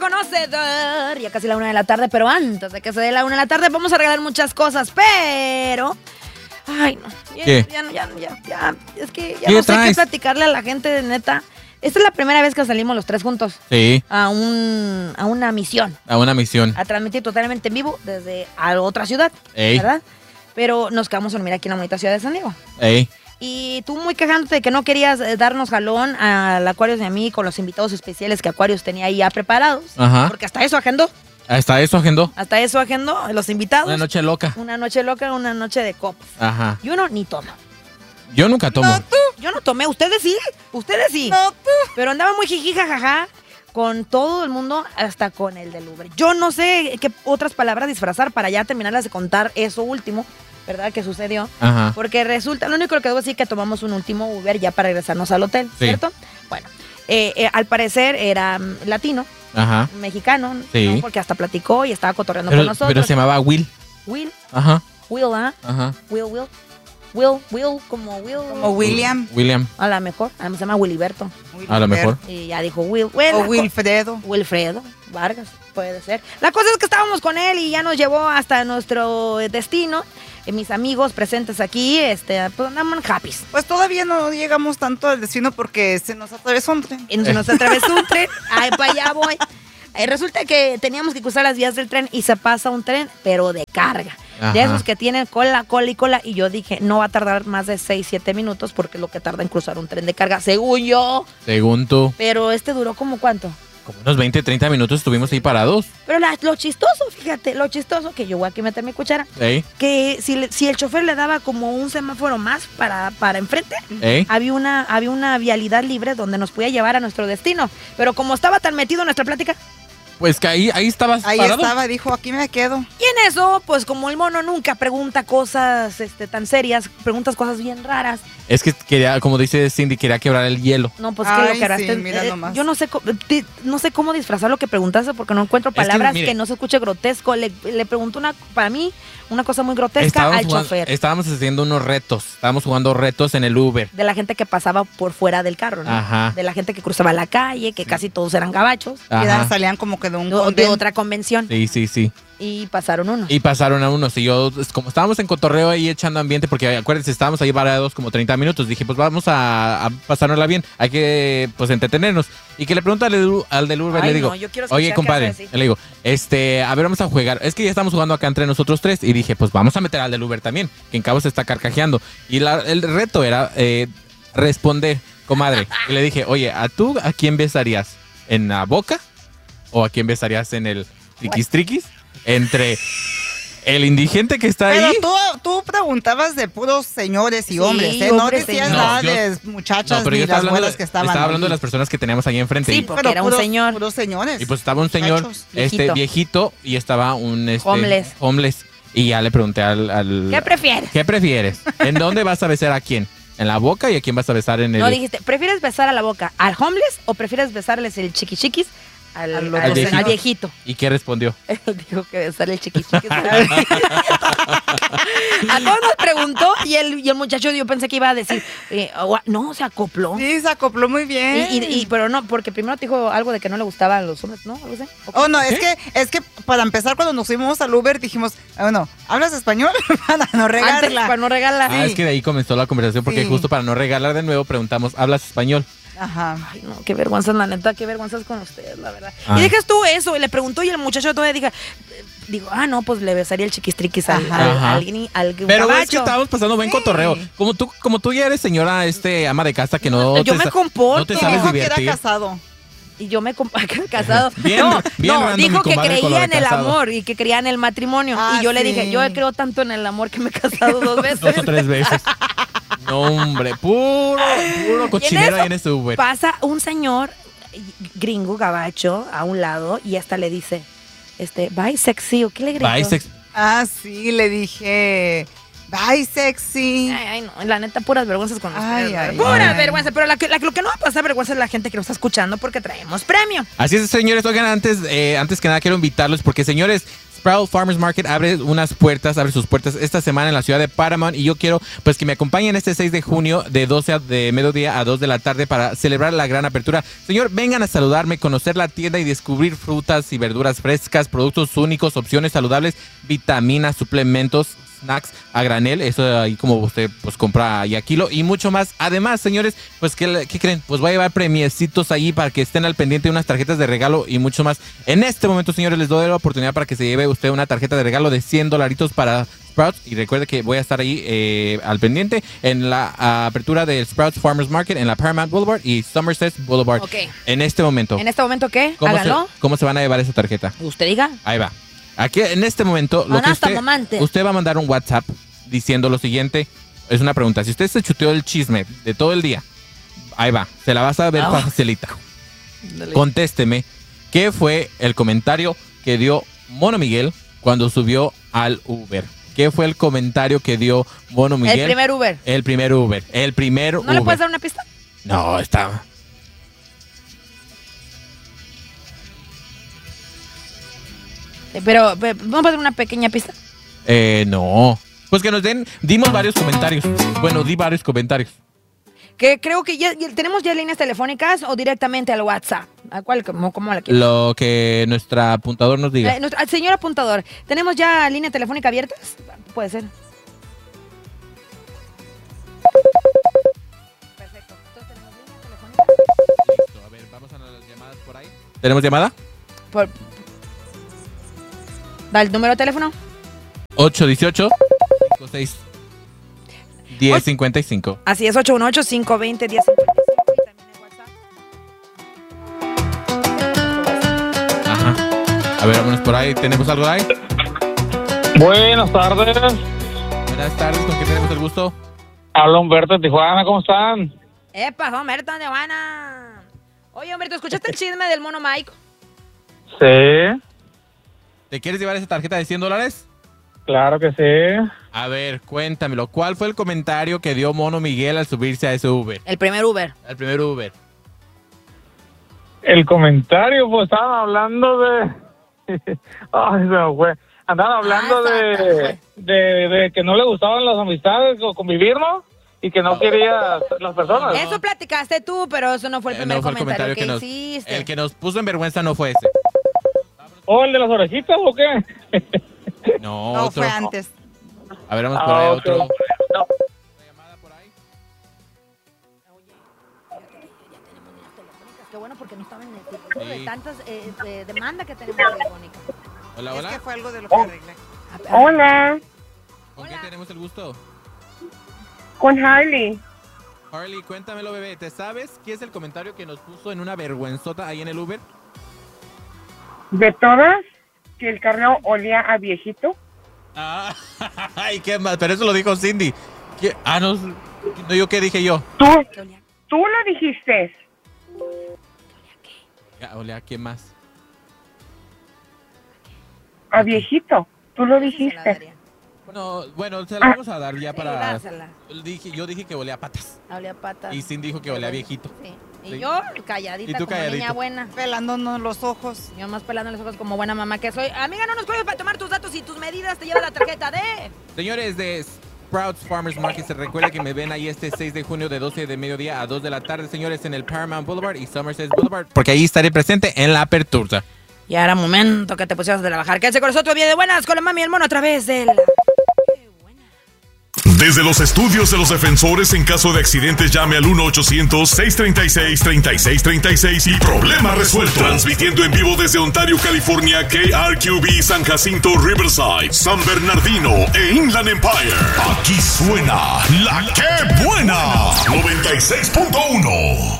conocedor. Ya casi la 1 de la tarde, pero antes de que se dé la 1 de la tarde vamos a regalar muchas cosas, pero... Ay, no. ¿Qué? Ya. Es que ya no sé qué platicarle a la gente, de neta. Esta es la primera vez que salimos los tres juntos. Sí. A una misión. A una misión. A transmitir totalmente en vivo desde otra ciudad. Ey. ¿Verdad? Pero nos quedamos a dormir aquí en la bonita ciudad de San Diego. Ey. Y tú muy quejándote de que no querías darnos jalón al Aquarius y a mí con los invitados especiales que Aquarius tenía ahí ya preparados. Ajá. Porque hasta eso agendó. Hasta eso agendó. Hasta eso agendó los invitados. Una noche loca. Una noche loca, una noche de copas. Ajá. Y uno ni toma. Yo nunca tomo. No, tú. Yo no tomé. Ustedes sí. No, tú. Pero andaba muy jiji, jajaja, con todo el mundo, hasta con el del Uber. Yo no sé qué otras palabras disfrazar para ya terminarlas de contar eso último, ¿verdad? Que sucedió. Ajá. Porque resulta, lo único que debo decir es que tomamos un último Uber ya para regresarnos al hotel, Sí. ¿cierto? Bueno, al parecer era latino, Ajá. mexicano, Sí. ¿no? Porque hasta platicó y estaba cotorreando con nosotros. Pero se llamaba Will. Will, Ajá. ¿ah? Ajá. Will, como Will. Como William. William. A lo mejor, se llama Willyberto. A lo mejor. Y ya dijo Will. Bueno, O Wilfredo. Wilfredo Vargas, puede ser. La cosa es que estábamos con él y ya nos llevó hasta nuestro destino. Mis amigos presentes aquí, pues andamos happy. Pues todavía no llegamos tanto al destino porque se nos atravesó un tren. Y se nos atravesó un tren. Ay, para allá voy. Resulta que teníamos que cruzar las vías del tren y se pasa un tren, pero de carga. Ajá. De esos que tienen cola. Y yo dije, no va a tardar más de 6-7 minutos porque es lo que tarda en cruzar un tren de carga, según yo. Según tú. Pero duró como ¿cuánto? Como unos 20, 30 minutos estuvimos ahí parados. Pero lo chistoso, fíjate, que yo voy aquí a meter mi cuchara. Ey. Que si el chofer le daba como un semáforo más para enfrente, Ey. había una vialidad libre donde nos podía llevar a nuestro destino. Pero como estaba tan metido en nuestra plática, Pues que ahí estabas Ahí parado. estaba, dijo, aquí me quedo. y en eso, pues como el mono nunca pregunta cosas tan serias, preguntas cosas bien raras. Es que quería, como dice Cindy, quería quebrar el hielo. No, pues Ay, que lo que harás. sí, mira nomás. Yo no sé cómo disfrazar lo que preguntaste porque no encuentro palabras mire, que no se escuche grotesco. Le pregunto para mí, una cosa muy grotesca al chofer. Estábamos haciendo unos retos. Estábamos jugando retos en el Uber. De la gente que pasaba por fuera del carro, ¿no? Ajá. De la gente que cruzaba la calle, que casi todos eran gabachos. Ajá. Salían como que de un De convento. otra convención. Sí. Y pasaron unos. Y pasaron a unos. Y yo, como estábamos en cotorreo ahí echando ambiente, porque acuérdense, estábamos ahí parados como 30 minutos. Dije, pues vamos a pasárnosla bien. Hay que, pues, entretenernos. Y que le pregunto al del Uber, Ay, le digo, no, yo quiero escuchar oye, qué compadre, vas a decir. le digo, a ver, vamos a jugar. Es que ya estamos jugando acá entre nosotros tres. Y dije, pues vamos a meter al del Uber también, que en cabo se está carcajeando. Y el reto era responder, comadre. Y le dije, oye, ¿a quién besarías? ¿En la boca? ¿O a quién besarías en el triquis? Entre el indigente que está Pero ahí. tú preguntabas de puros señores y Sí, hombres, ¿eh? No hombres, decías señores. nada No, de muchachas No, pero ni yo estaba las hablando, abuelas que estaban estaba hablando de ahí. las personas que teníamos ahí enfrente. Sí, Y, porque era un señor. Puros señores. y pues estaba un señor Muchachos. Viejito. viejito y estaba un Homeless. Y ya le pregunté al ¿Qué prefieres? ¿qué prefieres? ¿En dónde vas a besar a quién? ¿En la boca y a quién vas a besar en el No, dijiste, ¿prefieres besar a la boca al homeless o prefieres besarles el chiquichiquis al viejito? ¿Y qué respondió? Dijo que besarle el chiquichiquis al viejito. A todos nos preguntó y el muchacho, yo pensé que iba a decir, no, se acopló. Sí, se acopló muy bien. Pero no, porque primero te dijo algo de que no le gustaban los hombres, ¿no? Algo así. Oh, no, es que para empezar, cuando nos fuimos al Uber, dijimos, bueno, ¿hablas español? Para no regarla. Antes, para no regalarla. Ah, es que de ahí comenzó la conversación porque Sí. justo para no regalar de nuevo preguntamos, ¿hablas español? Ajá. Ay, no, qué vergüenza, la neta, qué vergüenza con ustedes, la verdad. Ay. Y dejas tú eso, y le preguntó, y el muchacho todavía digo, no, pues le besaría el chiquistriquis al Ajá. al Pero gabacho. es que estábamos pasando buen cotorreo. Como tú ya eres señora ama de casa que no Yo me comporto. no te sabes Dijo que divertir. era casado. Y yo me casado. Bien random, dijo mi que comadre, con lo creía de en el casado. amor y que creía en el matrimonio. Ah, y yo le sí. dije, yo creo tanto en el amor que me he casado 2 veces. 2 o 3 veces. No, hombre, puro cochinero ahí en ese Uber. Pasa un señor gringo gabacho a un lado y hasta le dice, bye sexy, ¿o qué le gritó? Bisex. Ah, sí, le dije, bye sexy. Ay, no, la neta, puras vergüenzas con Ay, ustedes. ay, Puras ay. vergüenzas, pero lo que no va a pasar vergüenza es la gente que nos está escuchando porque traemos premio. Así es, señores. Oigan, antes que nada quiero invitarlos porque, señores, Sprout Farmers Market abre sus puertas esta semana en la ciudad de Paramount y yo quiero pues que me acompañen este 6 de junio de mediodía a 2 de la tarde para celebrar la gran apertura. Señor, vengan a saludarme, conocer la tienda y descubrir frutas y verduras frescas, productos únicos, opciones saludables, vitaminas, suplementos, snacks a granel, eso ahí como usted pues compra ahí a kilo y mucho más. Además, señores, pues ¿qué creen? Pues voy a llevar premiecitos ahí para que estén al pendiente de unas tarjetas de regalo y mucho más. En este momento, señores, les doy la oportunidad para que se lleve usted una tarjeta de regalo de $100 para Sprouts y recuerde que voy a estar ahí al pendiente en la apertura del Sprouts Farmers Market en la Paramount Boulevard y Somerset Boulevard. Ok. En este momento. ¿En este momento qué? Háganlo. ¿Cómo se van a llevar esa tarjeta? Usted diga. Ahí va. Aquí en este momento usted va a mandar un WhatsApp diciendo lo siguiente. Es una pregunta. Si usted se chuteó el chisme de todo el día, ahí va. Se la vas a ver facilita. Contésteme. ¿Qué fue el comentario que dio Mono Miguel cuando subió al Uber? ¿Qué fue el comentario que dio Mono Miguel? El primer Uber. ¿No le puedes dar una pista? No, está... Pero, ¿vamos a dar una pequeña pista? No. Pues que nos dimos varios comentarios. Bueno, di varios comentarios. Que creo que ya tenemos ya líneas telefónicas o directamente al WhatsApp. ¿A cuál? ¿Cómo la quieres? Lo que nuestro apuntador nos diga. Señor apuntador, ¿tenemos ya línea telefónica abiertas? Puede ser. Perfecto. Entonces tenemos línea telefónica. Listo, a ver, vamos a las llamadas por ahí. ¿Tenemos llamada? Da el número de teléfono. 818-56-1055. Así es, 818-520-1055. Y también el WhatsApp. Ajá. A ver, vámonos por ahí. ¿Tenemos algo ahí? Buenas tardes. Buenas tardes, ¿con qué tenemos el gusto? Habla Humberto de Tijuana, ¿cómo están? ¡Epa, Humberto de Tijuana! Oye, Humberto, ¿escuchaste el chisme del Mono Mike? Sí. ¿Te quieres llevar esa tarjeta de $100? Claro que sí. A ver, cuéntamelo. ¿Cuál fue el comentario que dio Mono Miguel al subirse a ese Uber? El primer Uber. El primer Uber. El comentario, pues estaban hablando de... Ay, se me fue. Andaban hablando de que no le gustaban las amistades o convivir, ¿no? Y que no quería las personas. Eso platicaste tú, pero eso no fue el primer comentario que hiciste. El que nos puso en vergüenza no fue ese. ¿O el de las orejitas o qué? No, fue antes. A ver, vamos por ahí otro. No. ¿Una llamada por ahí? Oye, ya tenemos líneas telefónicas. Qué bueno, porque no estaban en el tipo de tantas demandas que tenemos telefónicas. Hola, hola. Es que fue algo de lo que arreglé. Hola, ¿Con qué tenemos el gusto? con Harley. Harley, cuéntamelo, bebé. ¿Te sabes qué es el comentario que nos puso en una vergüenzota ahí en el Uber? De todas, que el carro olía a viejito. Ay, qué mal. Pero eso lo dijo Cindy. No, ¿yo qué dije yo? Tú lo dijiste. ¿Olea a qué más? A viejito. Tú lo dijiste. No, bueno, se la vamos a dar ya para... dásela. Yo dije que olía a patas. Olía a patas. Y Cindy dijo que olía a viejito. Sí. Y Sí. yo calladita, ¿Y tú como calladito? niña buena. Pelándonos los ojos. Yo más pelando los ojos como buena mamá que soy. Amiga, no nos cuelgues para tomar tus datos y tus medidas. Te lleva la tarjeta de... Señores de Sprouts Farmers Market, se recuerda que me ven ahí este 6 de junio de 12 de mediodía a 2 de la tarde, señores, en el Paramount Boulevard y Somerset Boulevard, porque ahí estaré presente en la apertura. Y ahora momento que te pusieras de trabajar. Quédese con nosotros, bien de buenas, con la mami y el mono a través del... Desde los estudios de los defensores, en caso de accidentes, llame al 1-800-636-3636 y problema resuelto. Transmitiendo en vivo desde Ontario, California, KRQB, San Jacinto, Riverside, San Bernardino e Inland Empire. Aquí suena La Que Buena 96.1.